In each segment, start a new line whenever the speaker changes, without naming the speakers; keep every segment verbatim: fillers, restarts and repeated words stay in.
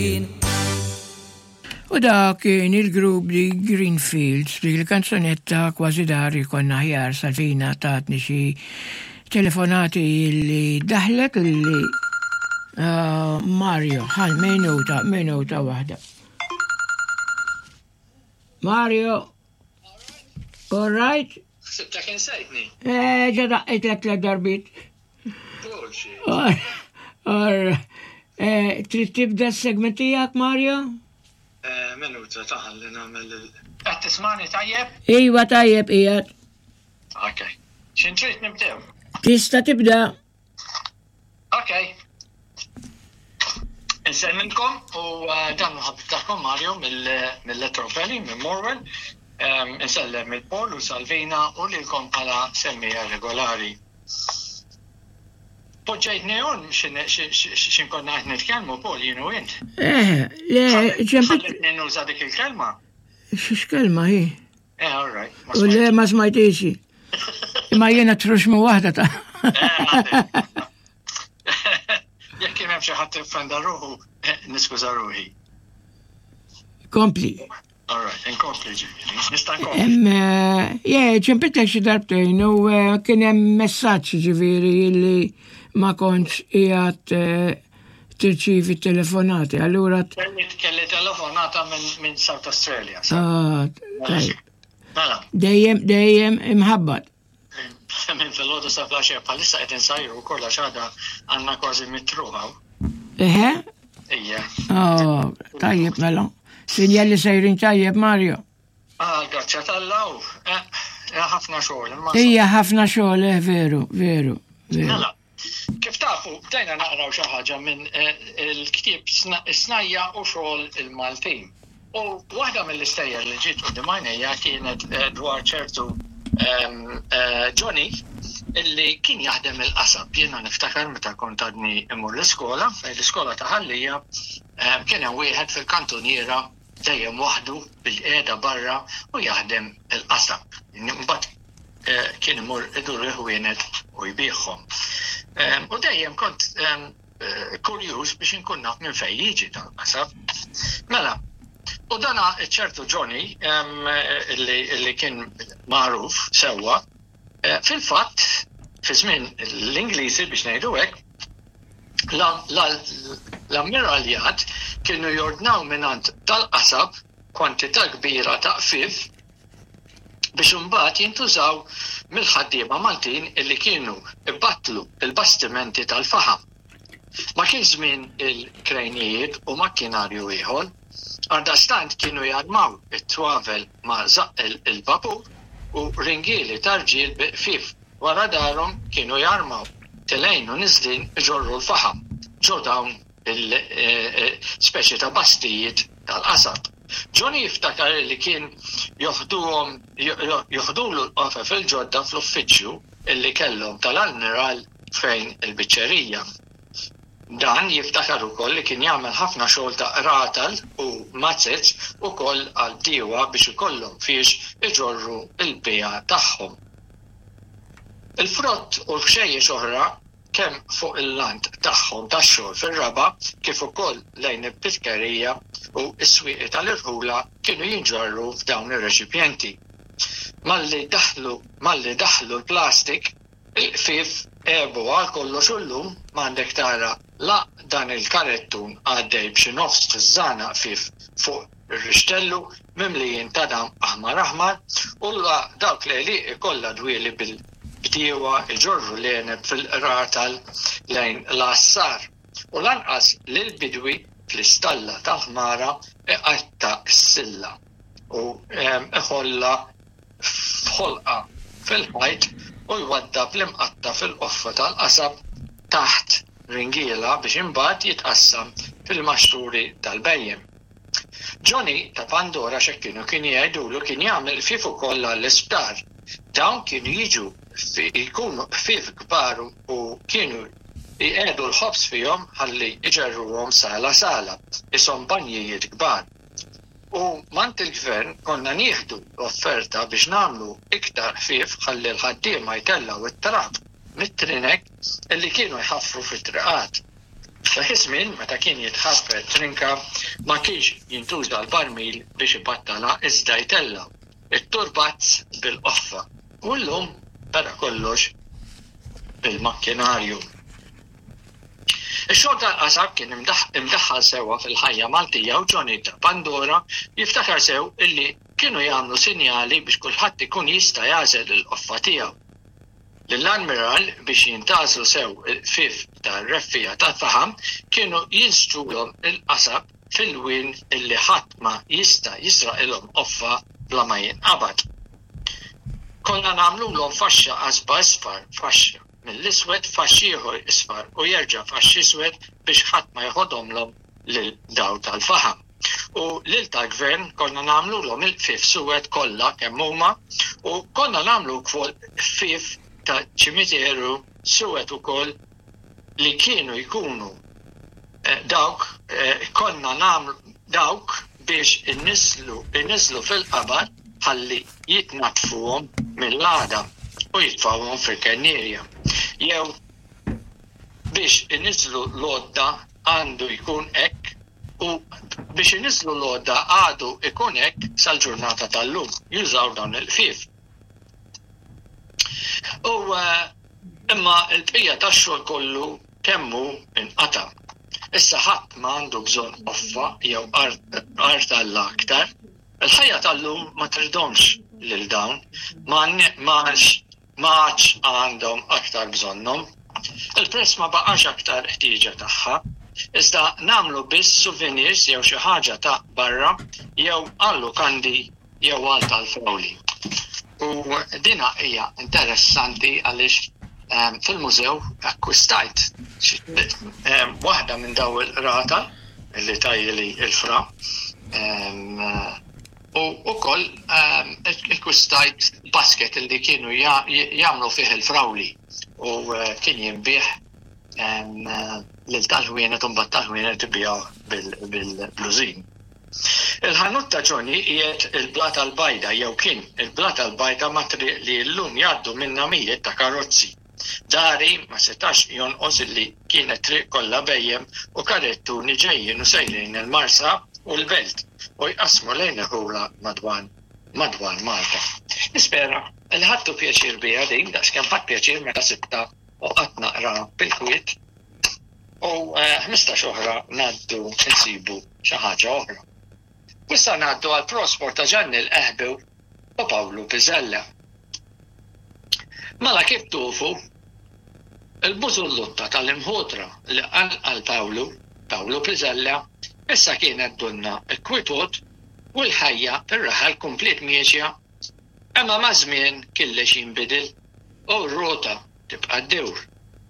U da kien il-grupp di Greenfields, dik il-kanzonetta kważi dari konna ħjar Salvina tatni xi telefonati li daħlet li uh, Mario, ħal minuta, minuta waħda. Mario, all right?
Sibta kien sejtni?
Eh, ġada itlek l darbit.
Bullshit.
Or, eh, trid tibda s-segmentijak, Mario?
Minuta taħal li namel il... Għat tismani tajjeb?
Iwa tajjeb, ijat.
Ok. Xin trid nibdew?
Tista tibda.
Ok. Insemmintkom u dan ħabibtakom Mario mill-Letropelli, minn Morwell. Insellem il-Pol u Salvina u li l-kom pala semmija regolari. Poġġajt neon xin konna għet nitkelmu, Pol, jinu jint.
Eh, le, ġempet.
Ħalletni nuża dik il-kelma.
Xiex kelma, hi?
Eh, all right.
U le, ma smajtixi. Ma jena truxmu wahda ta'
Jek kien hemm xi ħadd offenda ruħu, niskuża ruħi.
Kompli.
All right, inkompli ġifieri. Nista' nkompli.
Je, ċempitlek xi darbtejn u kien hemm messaġġ ġifieri li ma kontx qiegħed tirċievi telefonati. Allura
kelli telefonata minn South Australia.
Ah, tajb.
Mela.
Dejjem dejjem imħabbad.
Minn fil-ħodu sa' flaxja bħalissa qed insajru kollha xaħda għandna kważi mitruħaw.
Eħe?
Ija.
Oh, tajjeb mela. Sinjali sejrin tajjeb, Mario.
Ah, grazzja tal-law. Ħafna xogħol.
Ija ħafna xogħol, eh, veru, veru, veru.
Mela. Kif tafu, bdejna naqraw xi ħaġa minn il-ktieb Snajja u xogħol il-Maltin. U waħda mill-istejjer li ġiet qudiem għajnejja kienet dwar ċertu Johnny illi kien jaħdem il-qasab. Jiena niftakar meta kont għadni immur l-iskola, l-iskola ta' Ħallija kien hemm wieħed fil-kantuniera dejjem waħdu bil-qiegħda barra u jaħdem il-qasab. Mbagħad kien imur idur ħwienet u jbieħhom. U dejjem kont kurjuż biex inkun naf minn fejn jiġi tal-qasab. Mela, u dana ċertu Johnny illi kien magħruf sewwa, fil-fatt fi żmien l-Ingliżi biex ngħidu hekk, l-ammiraljat kienu jordnaw minant tal-qasab kwantità kbira ta' qfif biex imbagħad jintużaw mill-ħaddiema Maltin illi kienu ibattlu il-bastimenti tal-faħam. Ma kien żmien il-krejnijiet u makkinarju ieħor, għaldastant kienu jarmaw it-twavel ma' zaq il-vapur u ringieli tarġiel biqfif wara darhom kienu jarmaw telejn u niżlin iġorru l-faħam ġo dawn il-speċi ta' bastijiet tal-qasab. Johnny jiftakar li kien joħduhom joħdulu l-qofa fil-ġodda fl-uffiċċju illi kellhom tal-almiral fejn il-biċċerija. Dan jiftakar ukoll li kien jagħmel ħafna xogħol ta' ratal u mazzeċ ukoll għal diewa biex ikollhom fiex iġorru l-bija tagħhom. Il-frott u l-xejjex oħra kemm fuq il-land tagħhom tax-xogħol fir-raba kif ukoll lejn il-pitkerija u s-swieqi tal-irħula kienu jinġorru f'dawn ir-reċipjenti. Malli daħlu malli daħlu l-plastik, il-qfif ebu għal kollox ullum m'għandek tara la dan il-karettun għaddej b'xi nofs fiż-żana qfif fuq ir-rixtellu mimlijin ta' dam aħmar aħmar u la dawk l-għeliq kollha dwieli bil bdiewa iġorru l-għeneb fil-ratal lejn l-assar u lanqas l-bidwi fl-istalla tal-ħmara iqatta s-silla u iħolla fħolqa fil-ħajt u jwadda bl-imqatta fil-qoffa tal-qasab taħt ringiela biex imbagħad jitqassam fil-maxturi tal-bejjem. Johnny ta' Pandora x'kienu kien jgħidulu kien jagħmel qfif ukoll għall-isptar. Dawn kienu jiġu jkunu qfif kbar u kienu jqiegħdu l-ħobs fihom ħalli iġerruhom sala sala, ishom banjijiet kbar. U mant il-gvern konna nieħdu offerta biex nagħmlu iktar qfif ħalli l-ħaddiema jtellaw it-trab mit-trinek illi kienu jħaffru fit-triqat. F'dak iż-żmien meta kien jitħaffet trinka ma kienx jintuża l-barmil biex ibattala iżda jtella it-turbazz bil-qoffa. U llum beda kollox bil-makkinarju. Ix-xogħol tal-qasab kien imdaħħal sewwa fil-ħajja Maltija u Johnny ta' Pandora jiftakar sew illi kienu jagħmlu sinjali biex kulħadd ikun jista' jagħżel il-qoffa tiegħu. Lill-Admiral biex jintgħażlu sew il-fif tar-reffija tal-faħam kienu jinstulhom il-qasab fil-wien illi ħadd ma jista' jisraqilhom qoffa bla ma jinqabad. Konna nagħmluhom faxxa qasba isfar faxxa mill-iswed faxxi ieħor isfar u jerġa' faxxi iswed biex ħadd ma jħodhomlhom lil daw tal-faħam. U lil tal-gvern konna nagħmluhom il-fif suwed kollha kemm huma u konna nagħmlu wkoll fif ta' ċimiteru suwed ukoll li kienu jkunu eh, dawk eh, konna nagħmlu dawk biex inniżlu inniżlu fil-qabar ħalli jitnatfuhom mill-għada u jitfawhom fil-kennierja. Jew biex inniżlu l-għodda għandu jkun hekk u biex inniżlu l-għodda għadu ikun hekk sal-ġurnata tal-lum jużaw dawn il-fif. U uh, imma l-bqija tax-xogħol kollu kemmu inqata'. Issa ħadd ma għandu bżonn qoffa jew art Alla aktar. Il-ħajja tal-lum ma tridhomx lil dawn, ma għadx għandhom aktar bżonnhom. Il-press ma baqax aktar ħtieġa tagħha, iżda nagħmlu biss souvenirs jew xi ħaġa ta' barra jew għallu kandi jew għal tal-frawli. U dina hija interessanti għaliex um, fil-mużew akkwistajt um, waħda minn daw il-rata li tajli il-fra um, u ukoll um, akkwistajt basket li kienu jagħmlu fih il-frawli u uh, kien jinbih um, uh, lil tal-ħwienet u mbagħad tal-ħwienet tibija bil-blużin. Il-ħanut ta' Johnny qiegħed il-blat tal-bajda jew kien il-blat tal-bajda ma' triq li llum jgħaddu minnha mijiet ta' karozzi. Dari ma setax jonqos li kienet triq kollha bejjem u karettuni ġejjin u sejrin il-Marsa u l-Belt u jqasmu lejn il-ħula madwar madwar Malta. Nispera li ħadtu pjaċir biha din daqskemm ħadd pjaċir meta sitta u qatt naqra bil-kwiet u ħmistax oħra ngħaddu nsibu xi ħaġa oħra. Issa ngħaddu għal prosport ta' Gianni l-Eħbew u Pawlu Pizzella. Mela kif tufu, il-bużullotta tal-imħotra li għal Pawlu, Pawlu Pizzella, issa kienet dunna l-kwitut u l-ħajja tir-raħal komplet miexja, imma ma' żmien kellex jinbidel u r-rota tibqa' d-dewr.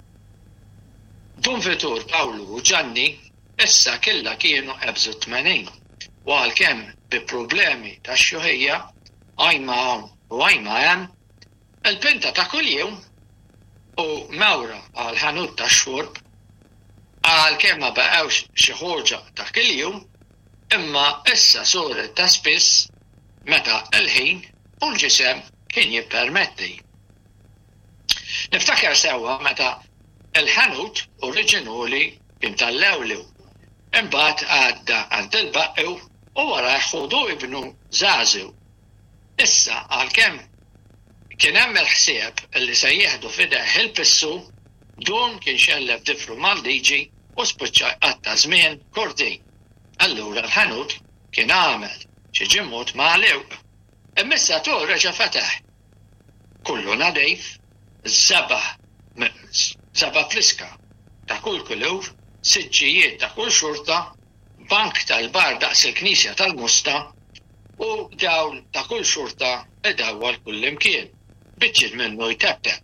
Dun vetur Pawlu u Gianni issa kellha kienu qebżu tmenin. U għalkemm bi problemi ta' xuħija, għajma hawn u għajma hemm, il-pinta ta' kuljum u mewra għal ħanut ta' xorb, għalkemm ma baqgħux xi ħorġa ta' kuljum, imma issa soret ta' spiss meta l-ħin u l-ġisem kien jippermetti. Niftakar sewwa meta il-ħanut oriġinali kien tal-Lewlew, imbagħad għadda għand il-Baqqew u wara jħodu ibnu Żagħżew. Issa għalkemm kien hemm il-ħsieb li se jieħdu f'idejh il-pissu, dun kien xellef tifru mal-liġi u spiċċa qatta żmien kurdin. Allura l-ħanut kien għamel xi ġimgħut magħlewq. Imma issa tu reġa' fetaħ. Kullu nadejf, żabaħ żabaħ fliska ta' kull kulur, siġġijiet ta' kull xurta, bank tal-bar daqs il-Knisja tal-Musta u dawl ta' kull xurta idawwal kull imkien, biċċiet minnu jtebteb.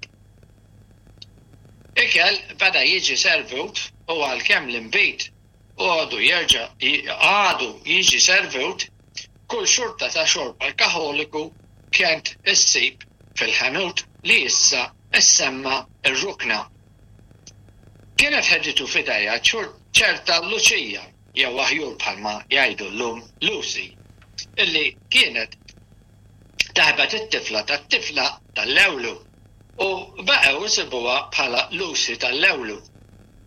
Ikel beda jiġi servut u għalkemm l-imbit u għadu jerġa' għadu jiġi servut, kull xurta ta' xorb alkoholiku kienet issib fil-ħanut li issa issemma ir-rukna. Kienet ħedġitu fidejja ċerta Luċija, jew aħjur bħalma jgħidu llum Lucy, illi kienet taħbet it-tifla tat-tifla tal-Lewlew u baqgħu isibuha bħala Lucy tal-Lewlew.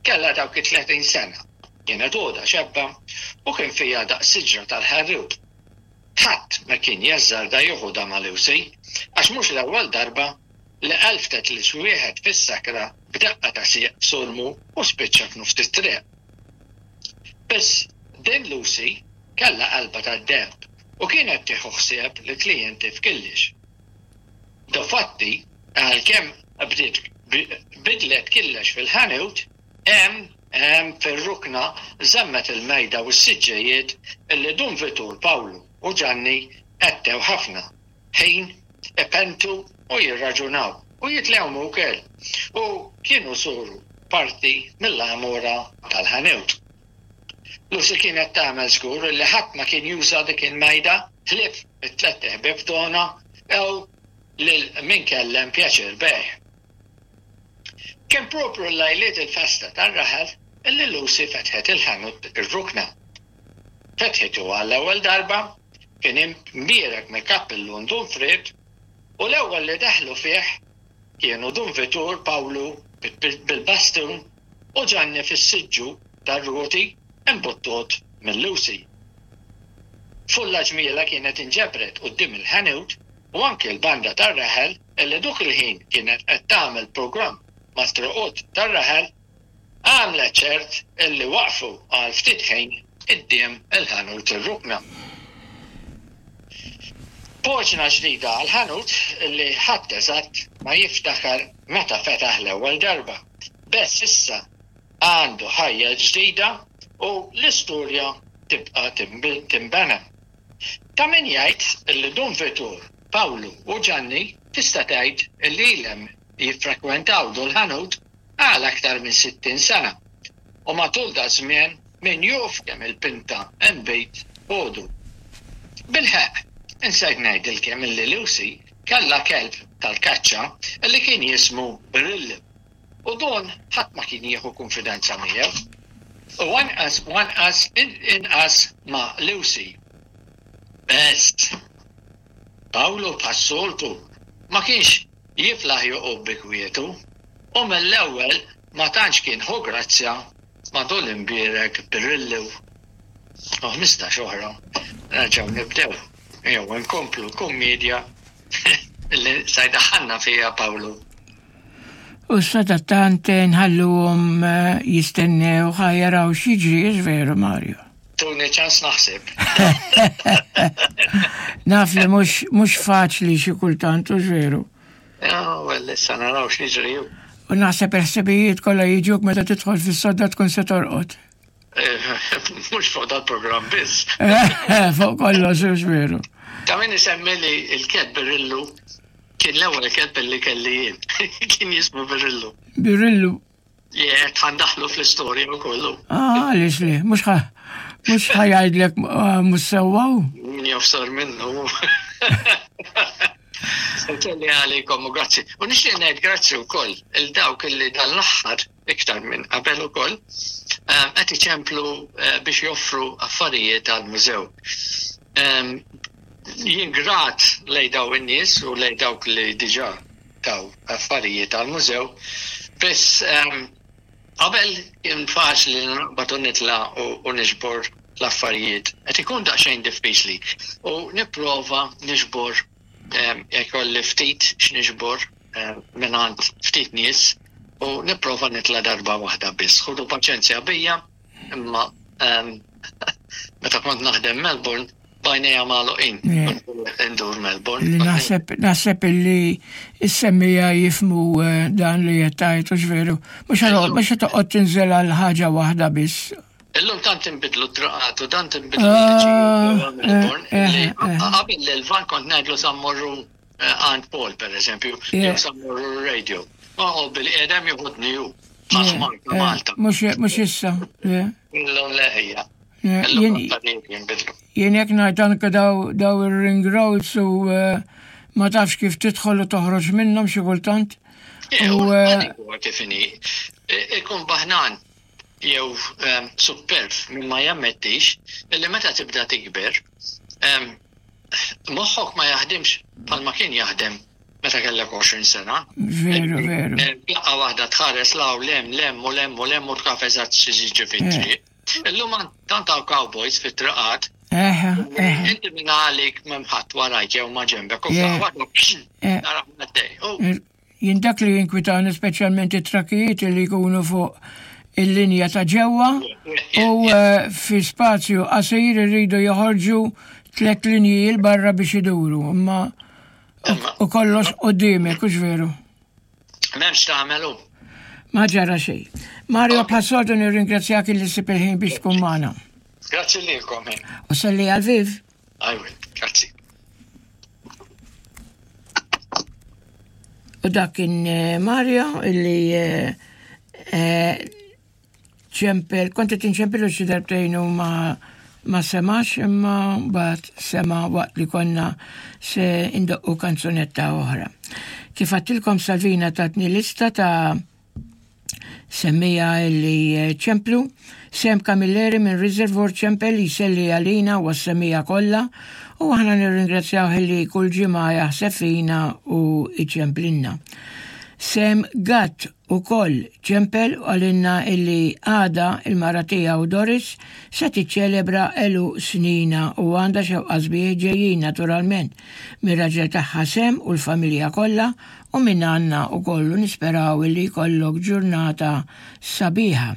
kellha dawk it-tletin sena. Kienet għoda xebba u kien fija daqs siġra tal-ħarrub. Ħadd ma kien jażżarda joħodha ma' Lucy għax mhux l-ewwel darba li qalftet li xi wieħed fis-sakra b'daqqa ta' sieq f'sulmu u spiċċa f'nofs it-triq. Biss din Lucy kellha qalba tad-demb u kienet tieħu ħsieb li klijenti f'killix. Dofatti għalkemm bdiet bidlet killex fil-ħanut, hemm hemm fir-rukna żammet il-mejda u s-siġġejiet illi Dun Vitur Pawlu u Gianni għettew ħafna, ħin, ipentu u jirraġunaw u jitlewmu wkoll u kienu suru parti mill-għamura tal-ħanut. Lucy kienet tagħmel żgur li ħadd ma kien juża dik il-mejda ħlief it-tlet ħbieb tagħna ew lil min kellem pjaċir bejh. Kien propru l-lejliet il-festa tar-raħel illi Lucy fetħet il-ħanut ir-rukna. Fetħitu għall-ewwel darba kien imbierek mikappillu Dun Fred u l-ewwel li daħlu fih kienu Dun Vitur Pawlu bil-bastun u Gianni fis-siġġu tar-ruti imbuttot minn Lucy. Fulla ġmiela kienet inġebret quddiem il-ħanut u anke l-banda tar-raħel illi dik il-ħin kienet qed tagħmel programm ma' struqut tar-raħel għamlet ċert illi waqfu għal ftit ħin quddiem il-ħanut ir-rukna. Poġna ġdida għal-ħanut illi ħadd eżatt ma jiftakar meta fetaħ l-ewwel darba. Bess issa għandu ħajja ġdida u l-istorja tibqa' timbena. Ta' min jgħid illi Dun Vitur Pawlu u Gianni tista' tgħid illi ilhem jiffrekwentaw dul-ħanut għal aktar minn sittin sena u matul da żmien min juf kemm il-pinta imbejt għodu. Bil-ħeq, insejt ngħidilkemm illi Lucy kellha kelb tal-kaċċa illi kien jismu Birilli u don ħadd ma kien jieħu konfidenza miegħu. U wanqas wanqas inqas ma' Lucy. Best. Pawlu passoltu ma kienx jiflaħ joqob bi kwietu u mill-ewwel ma tantx kien ħu grazzja ma' dol imbierek Birilli u ħmistax oħra raġgħu nibdew. Jew nkomplu kummedja li sajdaħanna fija Pawlu.
U s-sadattant nħalluhom jistennew ħajjaraw x'jiġri veru Mario.
Tuni ċans naħseb.
Naf li mhux faċli xi kultant u veru.
Ja, well, issa naraw x'jiġri.
U naħseb il-ħsibijiet kollha jiġuk meta tidħol fis-sodda tkun se torqod.
Mhux fuq dal-programm biss.
Fuq kollox u veru.
Ta' min isemmi li l-kelb Birillu kien l-ewwel kelb li kelli jien. Kien jismu Birillu.
Birillu.
Jgħid ħandaħlu fl-istorja u kollu.
Ah, għaliex li, mhux ħa mhux ħajajdlek mhux sewwaw.
Min jofsar minnu. Kelli għalikom u grazzi. U nixtieq ngħid grazzi wkoll il-dawk illi dal-aħħar iktar minn qabel ukoll qed iċemplu biex joffru affarijiet għall-mużew. Jien grat lej daw in-nies u lej dawk li diġà taw affarijiet għall-mużew, biss qabel kien faċli naqbad u nitla' u niġbor l-affarijiet. Qed ikun daqsxejn diffiċli u nipprova niġbor jekk kolli ftit x'niġbor mingħand ftit nies u nipprova nitla' darba waħda biss. Ħudu paċenzja bija, imma meta kont naħdem Melbourne bajnejja magħluqin indur Melbourne.
Naħseb illi s-semmija jifmu dan li qed tajt u x'veru. Mhux qed toqgħod tinżel għal ħaġa waħda biss.
Illum tant inbidlu traqat u tant inbidlu Melbourne. Qabel l-Van kont ngħidlu sammorru Aunt Paul pereżempju, jew sammorru radio. Ma bil-qiegħdem jieħudni hu. Malta.
Mhux issa.
Illum leħija.
Jien jekk ngħid anke daw ir-ring roads u ma tafx kif tidħol u toħroġ minnhom xi kultant.
Kif inhi. Ikun baħnan jew superb minn ma jammettix illi meta tibda tikber moħħok ma jaħdimx bħalma kien jaħdem meta kellek għoxrin sena.
Veru, veru.
Laqqa waħda tħares law lem, lem, u lem, u lem, u tkaf eżatt xieġi fit-triq. Illum tantaw cowboys fit-triqat.
Eħe, eħe.
Inti minn għalik memħat warajk jew ma ġembek, u f'għawadu, naraw naddej.
Jindak li jinkwitani specialment it-trakijiet li jkunu fuq il-linja ta' ġewwa u fi spazju qasir irridu joħorġu tlet linji l-barra biex iduru, imma u kollox qudiemek, hux veru?
M'hemmx tagħmelu.
Ma ġara xejn. Mario Passoto nirringrazzjak li ssib il-ħin biex tkun magħna.
Grazzi lilkom.
U salli għal-viv.
Ajwe, grazzi.
U dak kien Mario illi ċempel, kontet inċempelu xi darbtejn u ma ma semax imma bat sema waqt li konna se indoqqu kanzunetta oħra. Kif għattilkom Salvina tatni lista ta' semmija illi ċemplu, Sem Camilleri minn Reservoir ċempel jiselli għalina u s-semmija kollha u aħna nirringrazzjaw illi kull ġimgħa jaħseb fina u iċemplinna. Sem Gatt u koll ċempel għalinna illi għada il-maratija u Doris se tiċċelebra elu snina u għanda xewqa sbieħ ġejjin naturalment mir-raġel tagħha Sem u l-familja kollha u minn għandna u kollu nisperaw illi jkollok ġurnata sabiħa.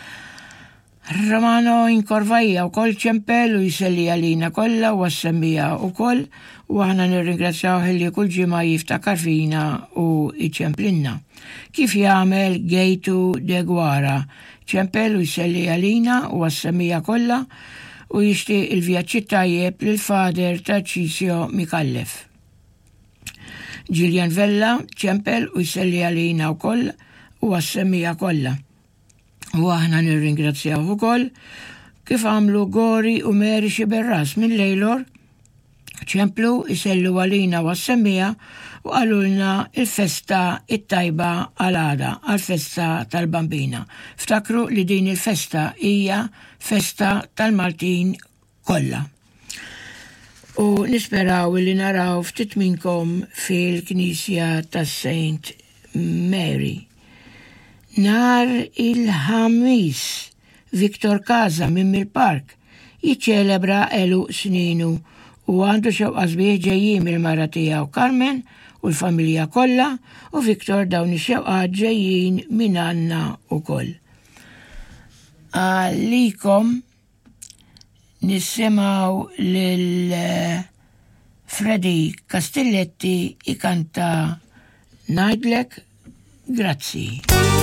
Romano Inkorvajja u koll ċempel u jiselli għalina kollha u għas-semmija u koll u għahna nirringrazzjaw illi kull ġimgħa jiftakar fina u iċemplinna. Kif jagħmel Gejtu de Gwara, ċempel u jiselli għalina u għas-semmija kollha u jixtieq il-vjaġġ tajjeb lill-fader ta' Ċisio Mikallef. Gillian Vella, ċempel u jiselli għalina wkoll u għas-semmija kollha. U aħna nirringrazzjaw ukoll kif għamlu Gori u Meri Xiberras minn Lejlor, ċemplu jisellu għalina u għas-semmija u għalulna il-festa it-tajba għal-għada, għal-festa tal-bambina. Ftakru li din il-festa hija festa tal-Maltin kollha. U nisperaw li naraw ftit minnkom fil-Knisja tas-Saint Mary. Nar il-ħamis Viktor Kaza minn Mill-Park jiċċelebra elu sninu u għandu xewqa sbieħ ġejjin mill-mara tiegħu Carmen u l-familja kollha u Viktor dawn ix-xewqa ġejjin minn Anna ukoll. Għalikom nisimgħu lil Freddy Castelletti ikanta ngħidlek grazzi.